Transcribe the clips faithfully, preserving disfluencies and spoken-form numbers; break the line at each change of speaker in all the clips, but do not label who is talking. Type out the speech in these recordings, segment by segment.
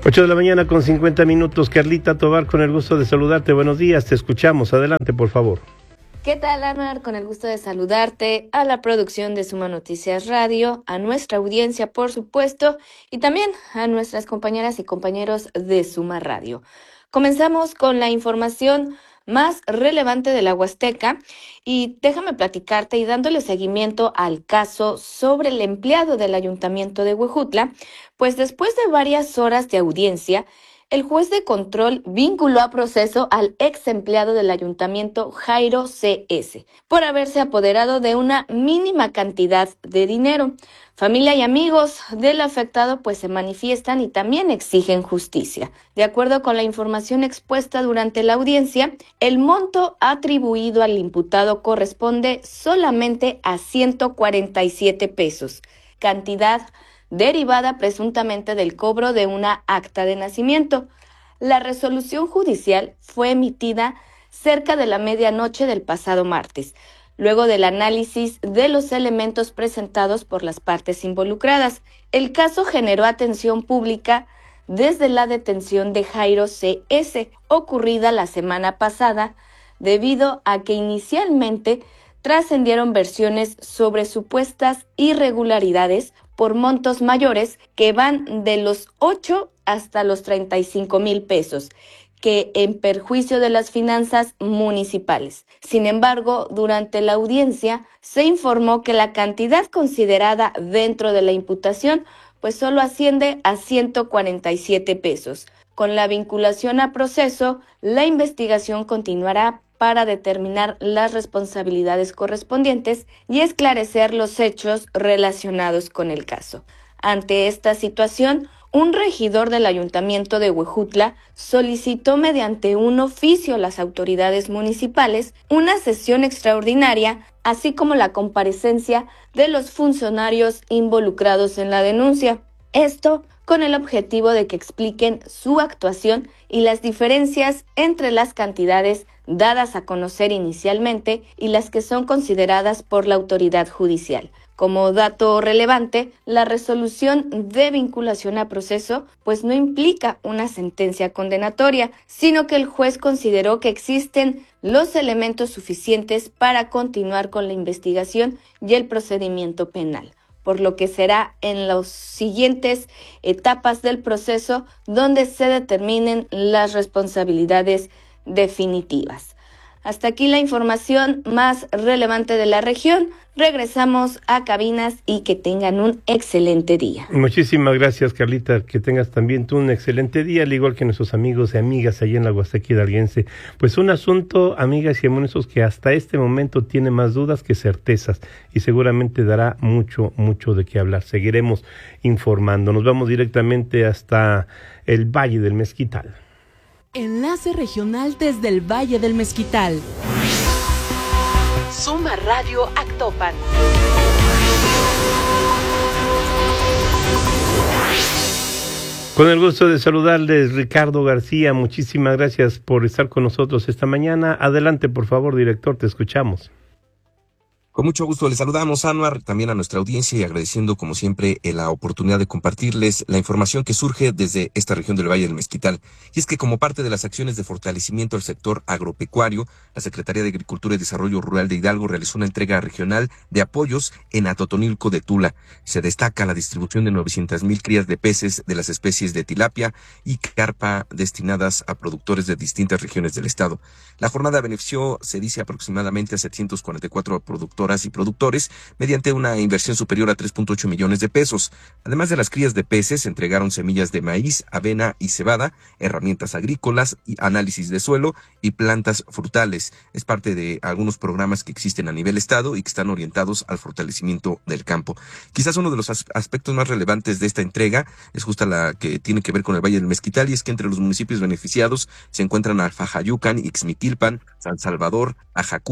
ocho de la mañana con cincuenta minutos. Carlita Tobar, con el gusto de saludarte. Buenos días, te escuchamos. Adelante, por favor.
¿Qué tal, Anuar? Con el gusto de saludarte, a la producción de Suma Noticias Radio, a nuestra audiencia, por supuesto, y también a nuestras compañeras y compañeros de Suma Radio. Comenzamos con la información más relevante de la Huasteca y déjame platicarte y dándole seguimiento al caso sobre el empleado del Ayuntamiento de Huejutla, pues después de varias horas de audiencia, el juez de control vinculó a proceso al ex empleado del ayuntamiento Jairo C S por haberse apoderado de una mínima cantidad de dinero. Familia y amigos del afectado pues se manifiestan y también exigen justicia. De acuerdo con la información expuesta durante la audiencia, el monto atribuido al imputado corresponde solamente a ciento cuarenta y siete pesos, cantidad derivada presuntamente del cobro de una acta de nacimiento. La resolución judicial fue emitida cerca de la medianoche del pasado martes, luego del análisis de los elementos presentados por las partes involucradas. El caso generó atención pública desde la detención de Jairo C S, ocurrida la semana pasada, debido a que inicialmente trascendieron versiones sobre supuestas irregularidades por montos mayores que van de los ocho hasta los treinta y cinco mil pesos, que en perjuicio de las finanzas municipales. Sin embargo, durante la audiencia se informó que la cantidad considerada dentro de la imputación pues solo asciende a ciento cuarenta y siete pesos. Con la vinculación a proceso, la investigación continuará para determinar las responsabilidades correspondientes y esclarecer los hechos relacionados con el caso. Ante esta situación, un regidor del Ayuntamiento de Huejutla solicitó mediante un oficio a las autoridades municipales una sesión extraordinaria, así como la comparecencia de los funcionarios involucrados en la denuncia. Esto con el objetivo de que expliquen su actuación y las diferencias entre las cantidades dadas a conocer inicialmente y las que son consideradas por la autoridad judicial. Como dato relevante, la resolución de vinculación a proceso pues no implica una sentencia condenatoria, sino que el juez consideró que existen los elementos suficientes para continuar con la investigación y el procedimiento penal, por lo que será en las siguientes etapas del proceso donde se determinen las responsabilidades definitivas. Hasta aquí la información más relevante de la región. Regresamos a cabinas y que tengan un excelente día.
Muchísimas gracias, Carlita. Que tengas también tú un excelente día, al igual que nuestros amigos y amigas allá en la Huasteca hidalguense. Pues un asunto, amigas y amigos, que hasta este momento tiene más dudas que certezas y seguramente dará mucho, mucho de qué hablar. Seguiremos informando. Nos vamos directamente hasta el Valle del Mezquital.
Enlace regional desde el Valle del Mezquital. Suma Radio Actopan.
Con el gusto de saludarles, Ricardo García. Muchísimas gracias por estar con nosotros esta mañana. Adelante, por favor, director, te escuchamos.
Con mucho gusto les saludamos, Anuar, también a nuestra audiencia y agradeciendo como siempre la oportunidad de compartirles la información que surge desde esta región del Valle del Mezquital. Y es que como parte de las acciones de fortalecimiento del sector agropecuario, la Secretaría de Agricultura y Desarrollo Rural de Hidalgo realizó una entrega regional de apoyos en Atotonilco de Tula. Se destaca la distribución de novecientas mil crías de peces de las especies de tilapia y carpa destinadas a productores de distintas regiones del estado. La jornada benefició, se dice, aproximadamente a setecientos cuarenta y cuatro productores y productores mediante una inversión superior a tres punto ocho millones de pesos. Además de las crías de peces, se entregaron semillas de maíz, avena y cebada, herramientas agrícolas, y análisis de suelo y plantas frutales. Es parte de algunos programas que existen a nivel estado y que están orientados al fortalecimiento del campo. Quizás uno de los as- aspectos más relevantes de esta entrega es justa la que tiene que ver con el Valle del Mezquital, y es que entre los municipios beneficiados se encuentran Alfajayucan, Ixmiquilpan, San Salvador, Ajacuba,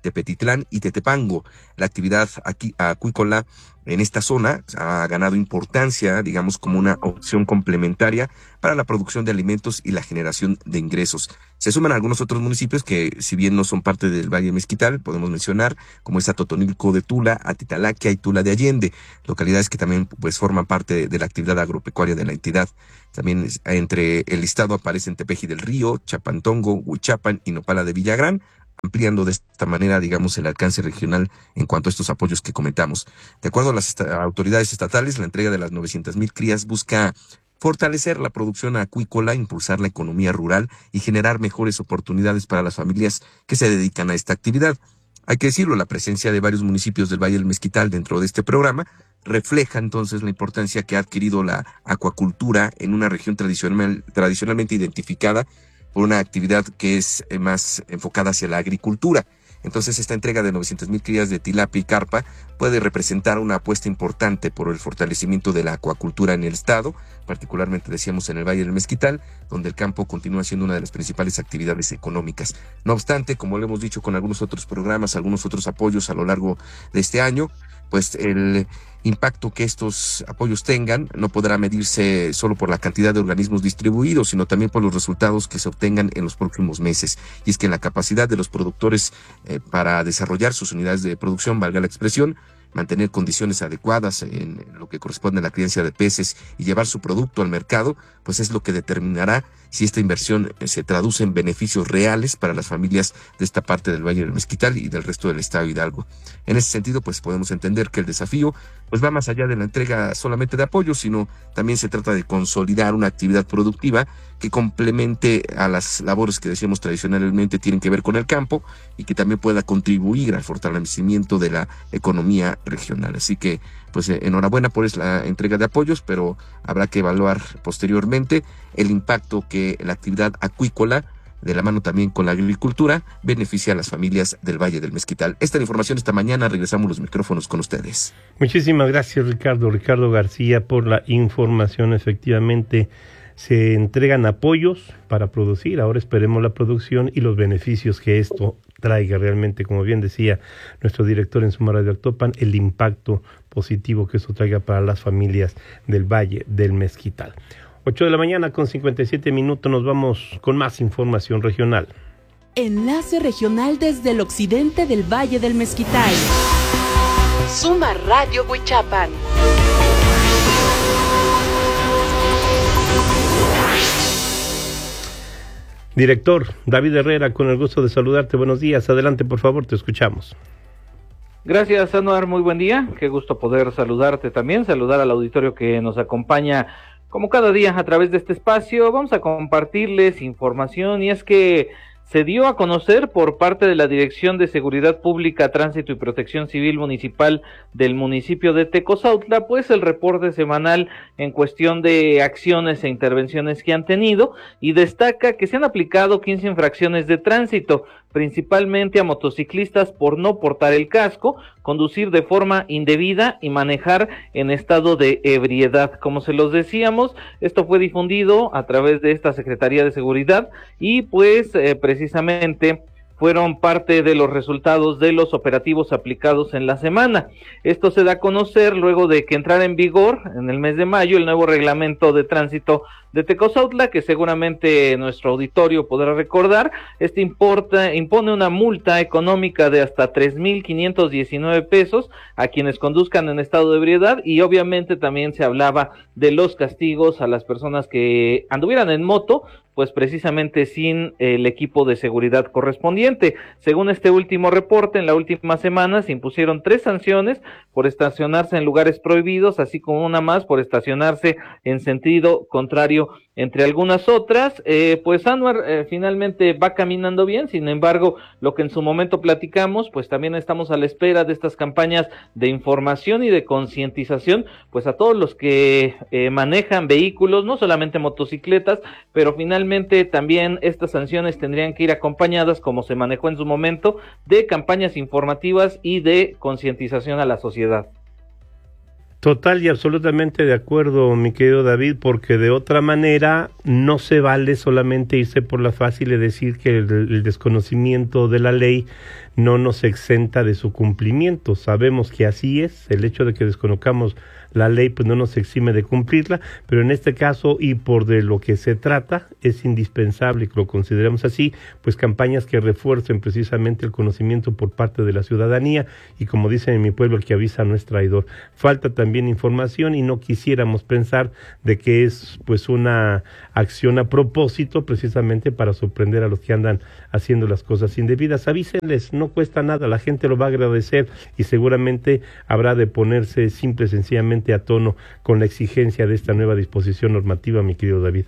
Tepetitlán y Tetepango. La actividad aquí, acuícola en esta zona ha ganado importancia, digamos, como una opción complementaria para la producción de alimentos y la generación de ingresos. Se suman algunos otros municipios que, si bien no son parte del Valle Mezquital, podemos mencionar, como es Totonilco de Tula, Atitalaquia y Tula de Allende, localidades que también pues forman parte de, de la actividad agropecuaria de la entidad. También entre el listado aparecen Tepeji del Río, Chapantongo, Huichapan y Nopala de Villagrán, ampliando de esta manera, digamos, el alcance regional en cuanto a estos apoyos que comentamos. De acuerdo a las est- autoridades estatales, la entrega de las novecientas mil crías busca fortalecer la producción acuícola, impulsar la economía rural y generar mejores oportunidades para las familias que se dedican a esta actividad. Hay que decirlo, la presencia de varios municipios del Valle del Mezquital dentro de este programa refleja entonces la importancia que ha adquirido la acuacultura en una región tradicional, tradicionalmente identificada por una actividad que es más enfocada hacia la agricultura. Entonces, esta entrega de novecientas mil crías de tilapia y carpa puede representar una apuesta importante por el fortalecimiento de la acuacultura en el estado, particularmente, decíamos, en el Valle del Mezquital, donde el campo continúa siendo una de las principales actividades económicas. No obstante, como lo hemos dicho con algunos otros programas, algunos otros apoyos a lo largo de este año, pues el impacto que estos apoyos tengan no podrá medirse solo por la cantidad de organismos distribuidos, sino también por los resultados que se obtengan en los próximos meses. Y es que la capacidad de los productores eh, para desarrollar sus unidades de producción, valga la expresión, mantener condiciones adecuadas en lo que corresponde a la crianza de peces y llevar su producto al mercado, pues es lo que determinará si esta inversión se traduce en beneficios reales para las familias de esta parte del Valle del Mezquital y del resto del estado de Hidalgo. En ese sentido, pues podemos entender que el desafío pues va más allá de la entrega solamente de apoyo, sino también se trata de consolidar una actividad productiva que complemente a las labores que decíamos tradicionalmente tienen que ver con el campo y que también pueda contribuir al fortalecimiento de la economía regional. Así que, pues eh, enhorabuena por la entrega de apoyos, pero habrá que evaluar posteriormente el impacto que la actividad acuícola, de la mano también con la agricultura, beneficia a las familias del Valle del Mezquital. Esta es la información esta mañana. Regresamos los micrófonos con ustedes.
Muchísimas gracias, Ricardo. Ricardo García, por la información. Efectivamente, se entregan apoyos para producir. Ahora esperemos la producción y los beneficios que esto traiga realmente, como bien decía nuestro director en Suma Radio Actopan, el impacto positivo que eso traiga para las familias del Valle del Mezquital. ocho de la mañana con cincuenta y siete minutos, nos vamos con más información regional.
Enlace regional desde el occidente del Valle del Mezquital. Suma Radio Huichapan.
Director David Herrera, con el gusto de saludarte. Buenos días. Adelante, por favor, te escuchamos.
Gracias, Anuar. Muy buen día. Qué gusto poder saludarte también, saludar al auditorio que nos acompaña como cada día a través de este espacio. Vamos a compartirles información, y es que se dio a conocer por parte de la Dirección de Seguridad Pública, Tránsito y Protección Civil Municipal del municipio de Tecozautla, pues el reporte semanal en cuestión de acciones e intervenciones que han tenido, y destaca que se han aplicado quince infracciones de tránsito, principalmente a motociclistas por no portar el casco, conducir de forma indebida y manejar en estado de ebriedad. Como se los decíamos, esto fue difundido a través de esta Secretaría de Seguridad y pues eh, precisamente fueron parte de los resultados de los operativos aplicados en la semana. Esto se da a conocer luego de que entrara en vigor en el mes de mayo el nuevo reglamento de tránsito de Tecozautla, que seguramente nuestro auditorio podrá recordar. Este importa, impone una multa económica de hasta tres mil quinientos diecinueve pesos a quienes conduzcan en estado de ebriedad, y obviamente también se hablaba de los castigos a las personas que anduvieran en moto, pues precisamente sin el equipo de seguridad correspondiente. Según este último reporte, en la última semana se impusieron tres sanciones por estacionarse en lugares prohibidos, así como una más por estacionarse en sentido contrario, entre algunas otras. Eh, pues Anuar, eh, finalmente va caminando bien. Sin embargo, lo que en su momento platicamos, pues también estamos a la espera de estas campañas de información y de concientización, pues a todos los que eh, manejan vehículos, no solamente motocicletas, pero finalmente también estas sanciones tendrían que ir acompañadas, como se manejó en su momento, de campañas informativas y de concientización a la sociedad.
Total y absolutamente de acuerdo, mi querido David, porque de otra manera no se vale solamente irse por la fácil y decir que el, el desconocimiento de la ley no nos exenta de su cumplimiento. Sabemos que así es, el hecho de que desconozcamos la ley pues no nos exime de cumplirla, pero en este caso y por de lo que se trata es indispensable que lo consideremos así, pues campañas que refuercen precisamente el conocimiento por parte de la ciudadanía y como dicen en mi pueblo, el que avisa no es traidor. Falta también información y no quisiéramos pensar de que es pues una acción a propósito precisamente para sorprender a los que andan haciendo las cosas indebidas. Avísenles, no cuesta nada, la gente lo va a agradecer y seguramente habrá de ponerse simple y sencillamente a tono con la exigencia de esta nueva disposición normativa, mi querido David.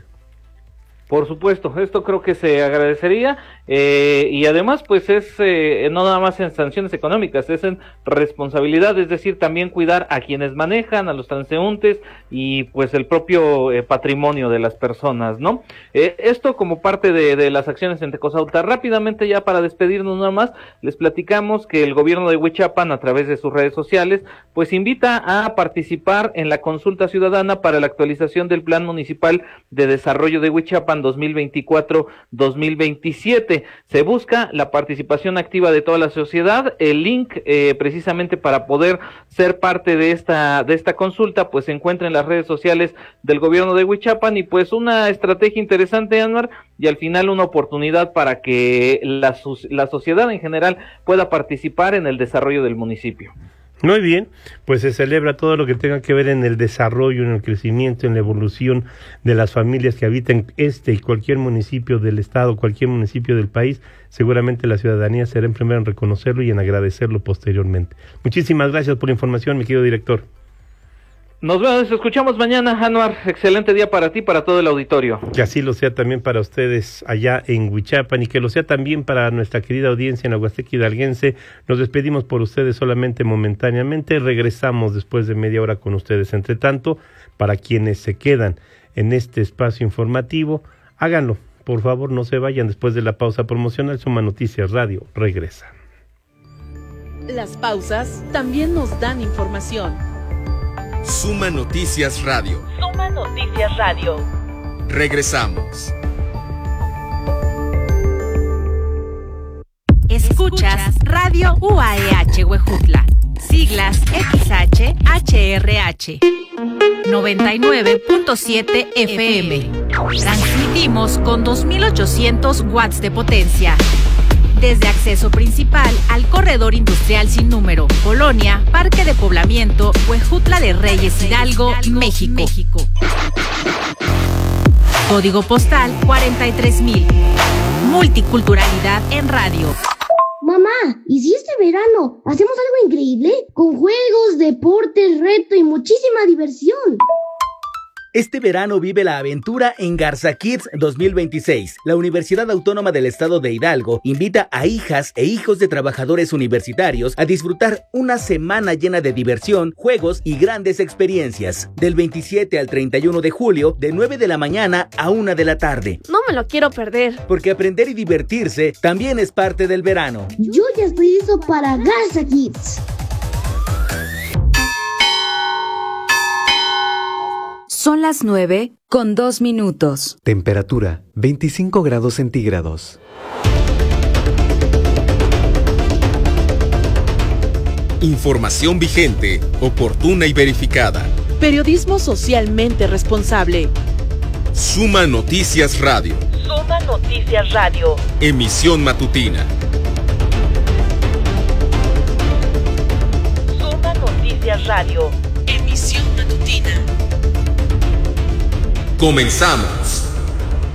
Por supuesto, esto creo que se agradecería eh, y además pues es eh, no nada más en sanciones económicas, es en responsabilidad, es decir, también cuidar a quienes manejan, a los transeúntes y pues el propio eh, patrimonio de las personas, ¿no? Eh, esto como parte de, de las acciones en Tecozauta. Rápidamente ya para despedirnos nada más, les platicamos que el gobierno de Huichapan a través de sus redes sociales pues invita a participar en la consulta ciudadana para la actualización del Plan Municipal de Desarrollo de Huichapan dos mil veinticuatro dos mil veintisiete. Se busca la participación activa de toda la sociedad. El link eh, precisamente para poder ser parte de esta de esta consulta pues se encuentra en las redes sociales del gobierno de Huichapan y pues una estrategia interesante, Anwar, y al final una oportunidad para que la, la sociedad en general pueda participar en el desarrollo del municipio.
Muy bien, pues se celebra todo lo que tenga que ver en el desarrollo, en el crecimiento, en la evolución de las familias que habitan este y cualquier municipio del estado, cualquier municipio del país. Seguramente la ciudadanía será en primero en reconocerlo y en agradecerlo posteriormente. Muchísimas gracias por la información, mi querido director.
Nos vemos, escuchamos mañana, Anwar. Excelente día para ti, para todo el auditorio.
Que así lo sea también para ustedes allá en Huichapan y que lo sea también para nuestra querida audiencia en la Huasteca Hidalguense. Nos despedimos por ustedes solamente momentáneamente. Regresamos después de media hora con ustedes. Entre tanto, para quienes se quedan en este espacio informativo, háganlo. Por favor, no se vayan después de la pausa promocional. Suma Noticias Radio regresa.
Las pausas también nos dan información.
Suma Noticias Radio.
Suma Noticias Radio.
Regresamos.
Escuchas Radio U A E H Huejutla. Siglas X H H R H. noventa y nueve punto siete F M. Transmitimos con dos mil ochocientos watts de potencia. Desde acceso principal al corredor industrial sin número, Colonia, Parque de Poblamiento, Huejutla de Reyes Hidalgo, México. México. Código postal cuarenta y tres mil. Multiculturalidad en radio.
Mamá, ¿y si este verano hacemos algo increíble? Con juegos, deportes, reto y muchísima diversión.
Este verano vive la aventura en Garza Kids dos mil veintiséis. La Universidad Autónoma del Estado de Hidalgo invita a hijas e hijos de trabajadores universitarios a disfrutar una semana llena de diversión, juegos y grandes experiencias. Del veintisiete al treinta y uno de julio, de nueve de la mañana a una de la tarde.
No me lo quiero perder.
Porque aprender y divertirse también es parte del verano.
Yo ya estoy listo para Garza Kids.
Son las nueve con dos minutos.
Temperatura veinticinco grados centígrados.
Información vigente, oportuna y verificada.
Periodismo socialmente responsable.
Suma Noticias Radio.
Suma Noticias Radio.
Emisión matutina.
Suma Noticias Radio. Emisión matutina.
Comenzamos.